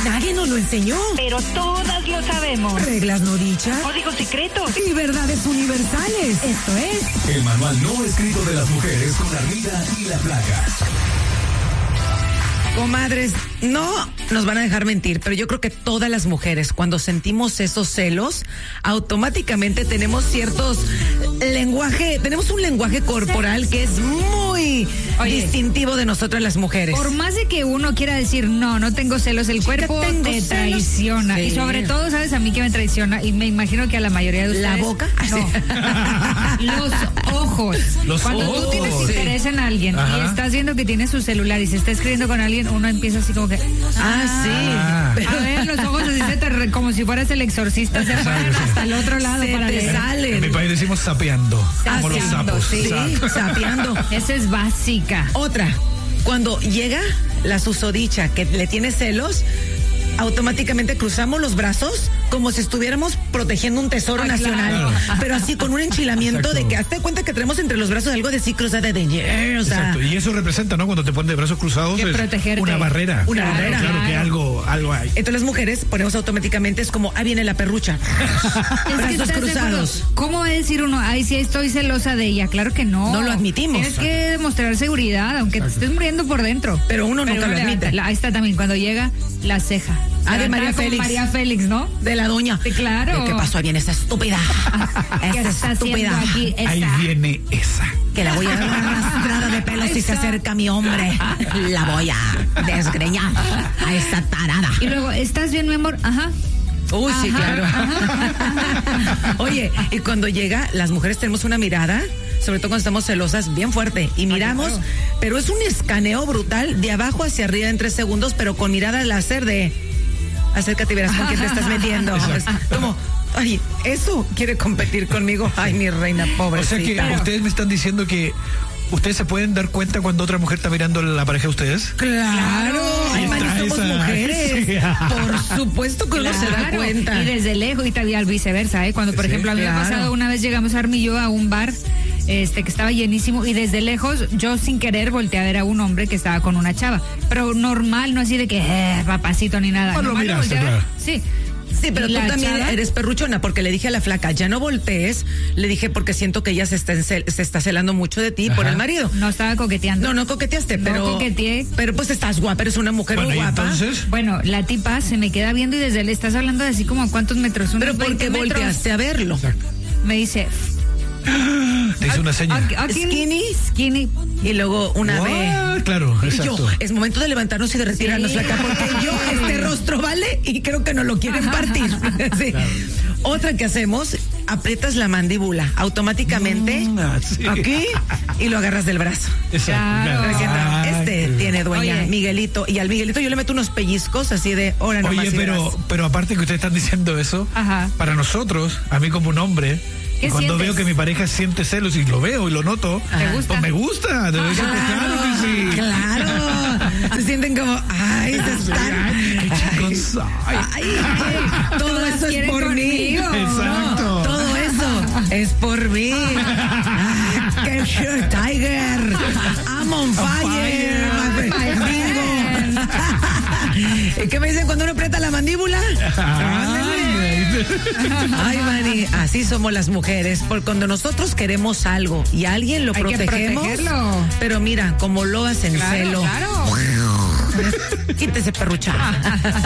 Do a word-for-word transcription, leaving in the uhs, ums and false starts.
Nadie nos lo enseñó. Pero todas lo sabemos. Reglas no dichas. Códigos secretos. Y verdades universales. Esto es... El manual no escrito de las mujeres con la Rita y la Flaca. Comadres, no nos van a dejar mentir, pero yo creo que todas las mujeres, cuando sentimos esos celos, automáticamente tenemos ciertos lenguaje, tenemos un lenguaje corporal que es muy Oye, distintivo de nosotras las mujeres. Por más de que uno quiera decir, no, no tengo celos, el cuerpo te celos. traiciona. Sí. Y sobre todo, ¿sabes? A mí que me traiciona, y me imagino que a la mayoría de ustedes. ¿La boca? No. Los ojos. Los Cuando ojos. tú tienes interés en alguien Ajá. y estás viendo que tiene su celular y se está escribiendo con alguien, uno empieza así como que... Ah, sí. Ah. A ver, los ojos así se te, como si fueras el exorcista, se fueran hasta el otro lado se para te leer. salen. En mi país decimos sapeando. Sapeando, como los sapos. Sí, sí, sapeando. Esa es básica. Otra, cuando llega la susodicha que le tiene celos, automáticamente cruzamos los brazos como si estuviéramos protegiendo un tesoro Ay, nacional, claro. pero así con un enchilamiento Exacto. de que hazte cuenta que tenemos entre los brazos algo de sí cruzada de yeah, o sea, Exacto, y eso representa, ¿no? Cuando te pones de brazos cruzados es protegerte. una barrera. Una claro, barrera. Claro, que algo, algo hay. Entonces las mujeres ponemos automáticamente, es como, ah, viene la perrucha. Brazos cruzados. Seguro. ¿Cómo va a decir uno, ay, sí, estoy celosa de ella? Claro que no. No lo admitimos. Tienes que demostrar seguridad, aunque Exacto. te estés muriendo por dentro. Pero uno pero nunca lo admite. La, ahí está también, cuando llega la ceja. Ah, de María Félix. María Félix, ¿no? De la doña. Sí, claro. ¿Qué pasó? Ahí viene esa estúpida. ¿Qué esa está estúpida. Aquí, esa? Ahí viene esa. Que la voy a dar una arrastrada de pelos si se acerca mi hombre. La voy a desgreñar a esa tarada. Y luego, ¿estás bien, mi amor? Ajá. Uy, Ajá, sí, claro. Ajá. Oye, y cuando llega, las mujeres tenemos una mirada, sobre todo cuando estamos celosas, bien fuerte. Y miramos, Ay, claro. pero es un escaneo brutal de abajo hacia arriba en tres segundos, pero con mirada láser de... Acércate y verás con quién te estás metiendo. Es como, ay, eso quiere competir conmigo. Ay, mi reina pobrecita. O sea que ustedes me están diciendo que ¿ustedes se pueden dar cuenta cuando otra mujer está mirando la pareja de ustedes? Claro. Ay, man, somos esa... mujeres. Sí. Por supuesto que claro. uno se da cuenta. Y desde lejos, y también al viceversa, ¿eh? Cuando, por sí, ejemplo, a mí claro. me ha pasado, una vez llegamos Armi y yo a un bar este que estaba llenísimo y desde lejos yo sin querer volteé a ver a un hombre que estaba con una chava, pero normal, no así de que eh, papacito ni nada. Bueno, mira, claro. Sí. Sí, pero tú también chava? eres perruchona, porque le dije a la flaca, ya no voltees, le dije porque siento que ella se está, se está celando mucho de ti Ajá. por el marido. No estaba coqueteando. No, no coqueteaste, no pero... coqueteé. Pero pues estás guapa, eres una mujer bueno, muy guapa. Entonces? Bueno, la tipa se me queda viendo y desde le estás hablando de así como a cuántos metros. Pero ¿por qué volteaste a verlo? Exacto. Me dice... Te hizo una señal. Skinny, skinny. Y luego una vez. Claro, exacto. Yo, es momento de levantarnos y de retirarnos sí. acá, porque yo, este rostro vale y creo que no lo quieren partir. Sí. Claro. Otra que hacemos, aprietas la mandíbula automáticamente mm, sí. aquí y lo agarras del brazo. Exacto. Claro. Claro. Este Ay, tiene dueña, Oye. Miguelito. Y al Miguelito yo le meto unos pellizcos así de hora nomás. Oye, pero, pero aparte que ustedes están diciendo eso, Ajá. para nosotros, a mí como un hombre, y cuando sientes? veo que mi pareja siente celos y lo veo y lo noto, ¿te gusta? Pues me gusta. Claro, claro que sí. Claro. Se sienten como, ay, se están. Ay, qué chicos. Ay, ay, ay, todo eso es por conmigo. mí. Exacto. No, todo eso es por mí. Ah, ¡qué shit, Tiger! I'm on fire. On fire. ¿Y qué me dicen cuando uno aprieta la mandíbula? Ay, Mani, así somos las mujeres, porque cuando nosotros queremos algo y a alguien lo Hay protegemos, pero mira, como lo hacen claro, celo. Claro. Quítese, perrucha.